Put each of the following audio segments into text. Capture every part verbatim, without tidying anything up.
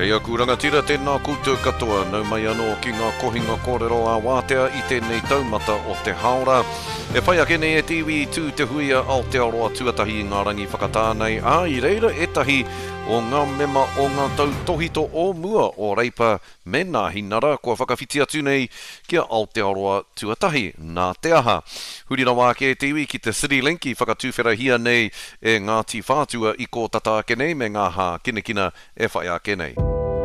Kei aku rangatira tēnā koutou katoa, nau mai anō ki ngā kohinga kōrero a wātea i tēnei taumata o te haora. E whai ake nei e tiwi tū te huia Aotearoa tuatahi i ngā rangi whakatānei, a i reira etahi o ngā mema o ngā tau tohito o mua o reipa me nā hinara kua whakawhiti atu nei kia Aotearoa tuatahi nā te aha. Hurira wā ke tiwi ki te City Link i whakatūwhera hia nei e Ngāti Whātua i ko tata ake nei me ngā hā kinekina e whai ake nei.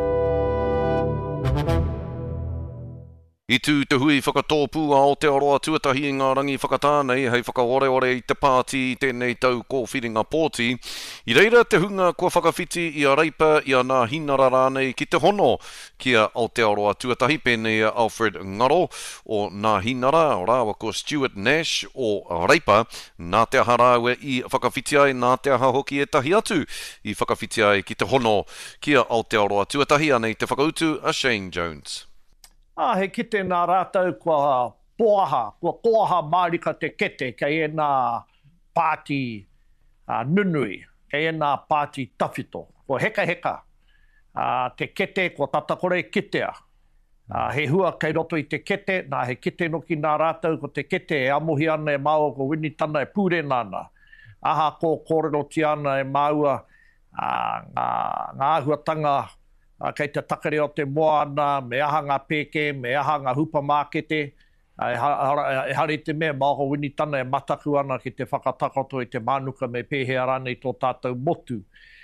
I tū te hui whakatōpū a Aotearoa tuatahi i ngā rangi whakatānei hei whakaore-ore i te pāti i tēnei tau kōwhiringa pōti. I reira te hunga kua whakawhiti i a reipa i a nā hinara rānei ki te hono ki a Aotearoa tuatahi pēnei a Alfred Ngaro o nā hinara o rāwa ko Stuart Nash o reipa nā te aha rāwe i whakawhiti ai nā te aha hoki e tahi atu i whakawhiti ai ki te hono ki a Aotearoa tuatahi anei te whakautu a Shane Jones. Ah, he kite nā rātau kua poaha, kua poaha mārika te kete, kei e nā pāti uh, nunui, kei e nā pāti tawhito, kua heka heka. Uh, te kete, kua tatakore kitea. Uh, he hua kei roto i te kete, nā he kete no ki nā rātau, ko te kete e amohi ana e māua, ko winitana e pūre nāna. Aha ko kōrero ti ana e māua uh, ngā, ngā ahuatanga Uh, kei te takare o te moana, me aha ngā pēke, me aha ngā hupa mākete, uh, e, ha, e hari te mea, māho winitana e mataku ana ki te whakatakato i te mānuka me pēhea rānei tō tātou motu.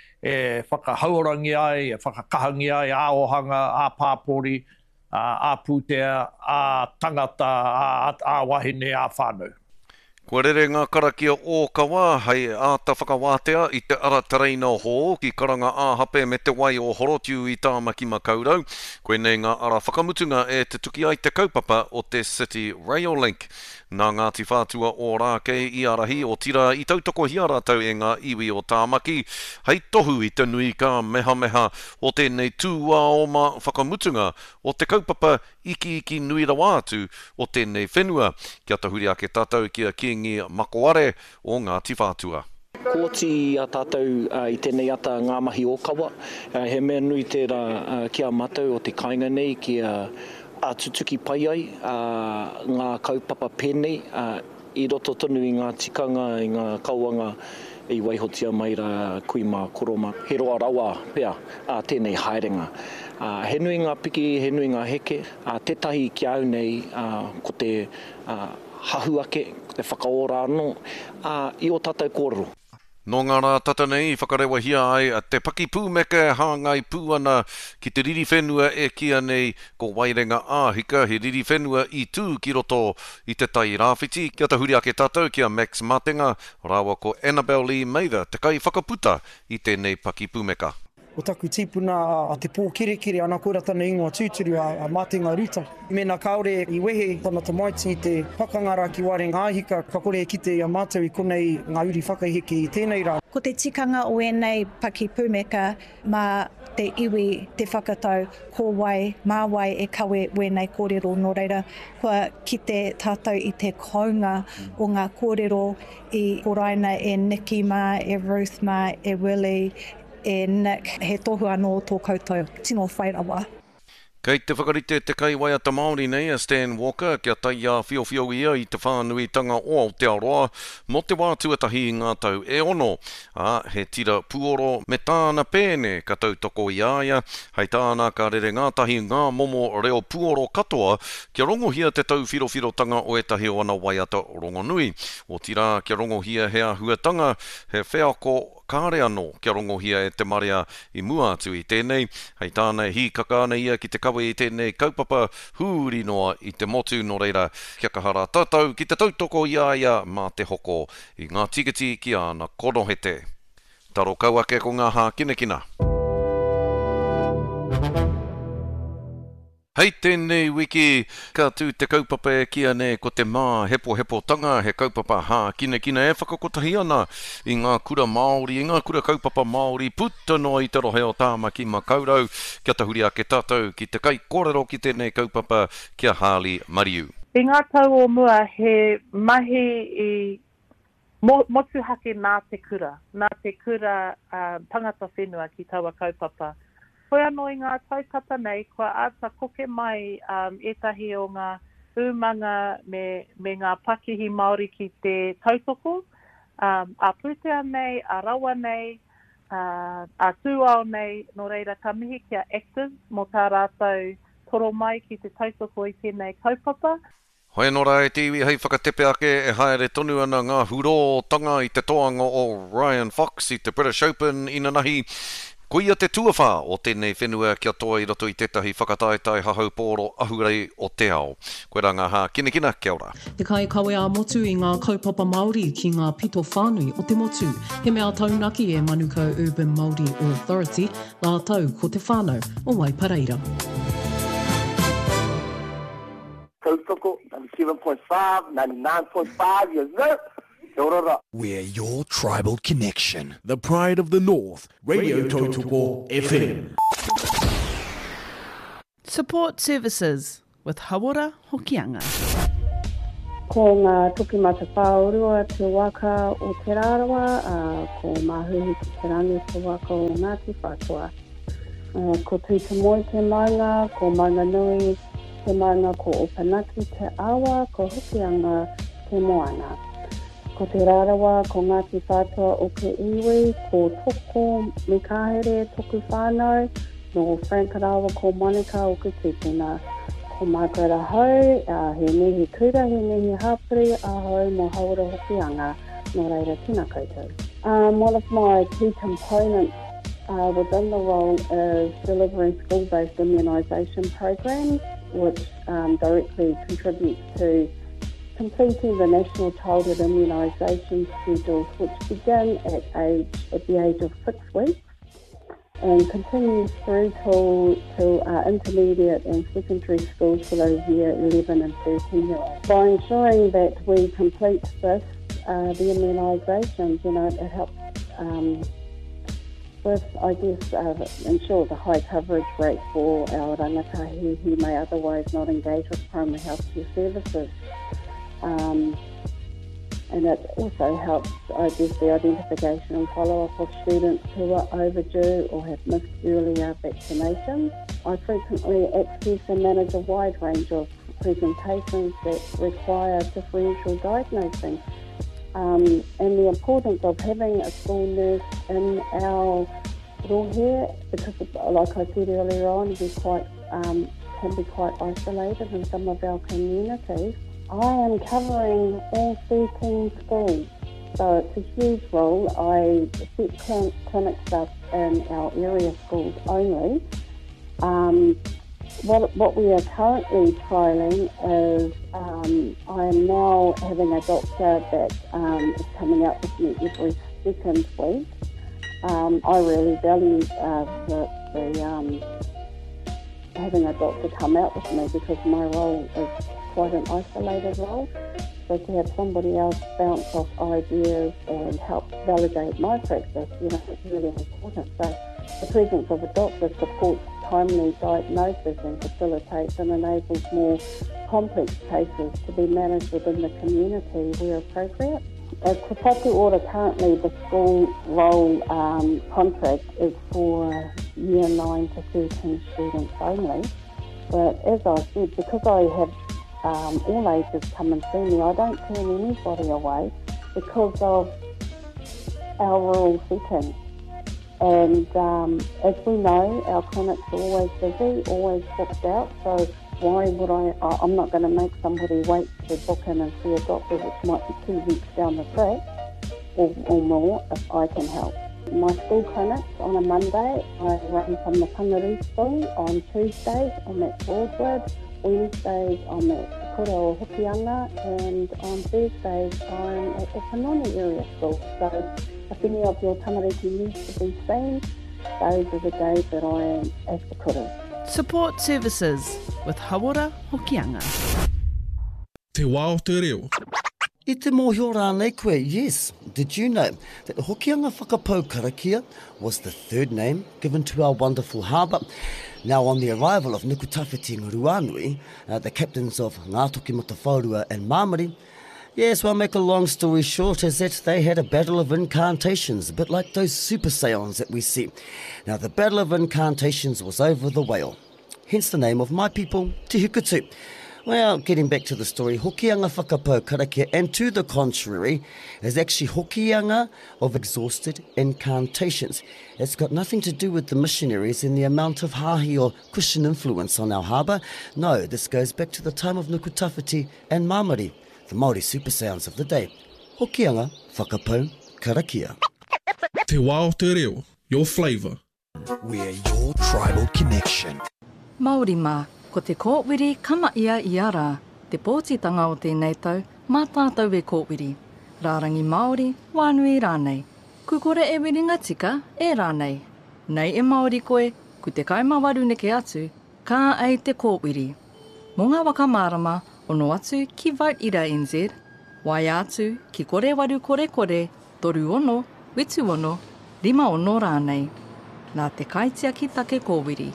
E whakahaurangi ai, e whakakahangi ai, a ohanga, a pāpori, uh, a pūtea, a tangata, a, a wahine, a whānau. Kua rere ngā karakia o kawa hei āta whakawātea i te ara tereina hō ki karanga āhape me te wai o horotiu i tāmaki makaurau. Koe nei ngā ara whakamutunga e te tuki ai te kaupapa o te City Rail Link. Nā Ngāti Whātua o Rākei i arahi o tira i tautoko hia rātau e ngā iwi o tāmaki. Hei tohu i te nui ka meha meha o tēnei tūā o mā whakamutunga o te kaupapa iki iki nui rawa atu o tēnei whenua. Kia tahuri ake tātou kia kiengi makoare o Ngāti Whātua. Kōti a tātou uh, i tēnei ata ngā mahi o kawa. Uh, he mea nui tērā uh, kia matau o te kāinga nei kia a tutuki pai ai uh, ngā kaupapa pēnei uh, i roto tonu i ngā tikanga, i ngā kauanga i waihotia mai ra kui mā koroma. He roa rawa pea uh, tēnei haerenga. Uh, he nui ngā piki, he nui ngā heke, uh, tētahi ki au nei uh, ko te uh, hahu ake, te whakaora anō, uh, i o tātou kōrero. No ngā rā tata nei, whakarewa hia ai, a te paki pūmeka hāngai pūana ki te riri whenua e kia nei ko wairenga āhika, he riri whenua i tū ki roto i te tai rāwhiti. Kia tahuri ake tātou kia Max Matenga, rāwa ko Annabelle Lee Mather, te kai whakaputa i tēnei paki pūmeka. O taku tīpuna a te pō kere ana kora tana ingoa tūturu a, a Matenga Ruta. Mēnā kaore i wehe tana te maiti i te whakangara ki Wairenga āhika, ka kore e kite a mātou i konei ngā uri whakaheke i tēnei rā. Ko te tikanga o enei paki pūmeka mā te iwi te whakatau ko wai, mā wai e kawe wenei kōrero nō reira. Kua kite tātou i te kaunga o ngā kōrero i Koraina e Nikki mā, e Ruth mā, e Willie, e Nick, he tohu anō tō koutou, tino whairawa. Kei te whakarite te kai waiata Māori nei a Stan Walker, kia tai a whiowhio ia i te whānui tanga o Aotearoa, mo te wā tuatahi i ngā tau e ono. A, he tira puoro me tāna pēne ka tautoko i aia, hei tāna ka rere ngātahi ngā momo reo puoro katoa, kia rongohia te tau whirowhirotanga o etahi o ana waiata rongonui. O tira kia rongohia hea huatanga, he wheako kāre anō kia rongohia e te marea i mua atu i tēnei. Hei tāna hi kakāna ia ki te kawe i tēnei kaupapa hūri noa i te motu no reira. Kia kahara tātou ki te tautoko i aia mā te hoko i ngā tigiti ki ana konohete. Taro kauake ko ngā hā kinekina. Hei tēnei wiki, ka tū te kaupapa e kia ne ko te mā hepo hepo tanga, he kaupapa hā kina kina e whakakotahi ana i ngā kura Māori, i ngā kura kaupapa Māori, puta no i te rohe o tāmaki makaurau, kia tahuri ake tātou ki te kai kōrero ki tēnei kaupapa kia Harley Mariu. I ngā tau o mua he mahi i mo, motu hake nā te kura, nā te kura uh, tangata whenua ki taua kaupapa. Koe anō i ngā taukata nei, kua ata koke mai um, etahi o ngā umanga me, me ngā pakihi Māori ki te tautoko, um, a pūtea nei, a rawa nei, uh, a tūao nei, no reira ka mihi kia active mo tā rātou toro mai ki te tautoko i tēnei kaupapa. Hoi nō rā e te iwi hei whakatepe ake e haere tonu ana ngā huro tanga i te toanga o Ryan Fox i te British Open ina nahi. Kuia te tuawha o tēnei whenua kia toa i roto i tētahi whakataetai hahau pōro ahurei o te ao. Koe rā ngā hā, kina kina, kia ora. Te kai kawe a motu i ngā kaupapa Māori ki ngā pito whānui o te motu. He mea taunaki e Manukau Urban Māori Authority, ngā tau ko te whānau o Waipareira. Tautoko, ninety-seven point five, ninety-nine point five, yes sir. We're your tribal connection. The pride of the North. Radio Tautoko F M. Support services with Hawara Hokianga. Ko ngā tuki mata whaurua te waka o te rārawa, uh, ko mahuhi ki te rangi te waka o Ngāti Whātua. Uh, ko tui te moi te maunga, ko maunga nui te maunga ko Opanaki te awa, ko Hokianga te moana. Ko te rārawa, ko Ngāti Whātua o ke iwi, ko toko me kāhere toku whānau, no Frankarawa ko Monica o ke tūpuna. Ko Margaret ahau, uh, he mihi kura, he mihi hapuri ahau mo Hawara Hokianga, no reira tina koutou. Um, one of my key components uh, within the role is delivering school-based immunisation programs, which um, directly contributes to completing the National Childhood Immunisation Schedules, which begin at, age, at the age of six weeks and continues through to, to uh, intermediate and secondary schools for those year eleven and thirteen year olds. By ensuring that we complete this, uh, the immunisations, you know, it helps um, with, I guess, uh, ensure the high coverage rate for our rangatahi who may otherwise not engage with primary health care services. Um, and it also helps, I guess, the identification and follow-up of students who are overdue or have missed earlier vaccinations. I frequently access and manage a wide range of presentations that require differential diagnosing. Um, and the importance of having a school nurse in our rohe, because like I said earlier on, we quite, um, can be quite isolated in some of our communities. I am covering all thirteen schools, so it's a huge role. I set cl- clinics up in our area schools only. Um, what, what we are currently trialling is um, I am now having a doctor that um, is coming out with me every second week. Um, I really value uh, the, the um, having a doctor come out with me because my role is quite an isolated role. So to have somebody else bounce off ideas and help validate my practice, you know, it's really important. So the presence of a doctor supports timely diagnosis and facilitates and enables more complex cases to be managed within the community where appropriate. As Te Whatu Ora, currently the school role um, contract is for year nine to thirteen students only. But as I said, because I have um, all ages come and see me, I don't turn anybody away because of our rural setting. And um, as we know, our clinics are always busy, always booked out, so why would I, I'm not going to make somebody wait to book in and see a doctor which might be two weeks down the track or, or more if I can help. My school clinics on a Monday, I run from the Pangaru School. On Tuesdays, I'm at Broadwood. Wednesdays, I'm at Kura o Hokianga. And on Thursdays, I'm at the Panoni Area School. So if any of your tamariki needs to be seen, those are the days that I am at the Kura. Support services with Hawara Hokianga. Te wā o te reo. I te mōhio rānei koe, yes. Did you know that the Hokianga Whakapau Karakia was the third name given to our wonderful harbour? Now, on the arrival of Nikutawhiti Ruanui, uh, the captains of Ngā Toki Matawhaurua and Māmari, Yes, well, make a long story short is that they had a battle of incantations, a bit like those super seance that we see. Now, the battle of incantations was over the whale, hence the name of my people, Te Hukutu. Well, getting back to the story, hokianga whakapau karakia, and to the contrary, is actually hokianga of exhausted incantations. It's got nothing to do with the missionaries and the amount of hahi or Christian influence on our harbour. No, this goes back to the time of Nukutawhiti and Māmari, the Māori super sounds of the day. Hokianga whakapau karakia. Te wā o te reo, your flavour. We're your tribal connection. Māori mā, ko te kōwiri kama ia i ara, te pōtitanga o tēnei tau, mā tātou e kōwiri. Rārangi Māori, wānui rānei. Kukore e wiringa tika, e rānei. Nei e Māori koe, ku te kaimawaru neke atu, kā ei te kōwiri. Mō ngā waka mārama, ono atu ki Vote Ira N Z, wai atu ki kore waru kore kore, toru ono, witu ono, rima ono rānei. Nā te kaitia ki take kōwiri.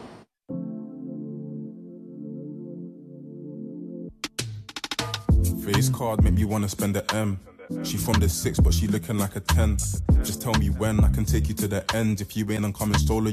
Face card make me wanna spend a M. She from the six, but she looking like a ten. Just tell me when I can take you to the end. If you ain't, I'm coming solo.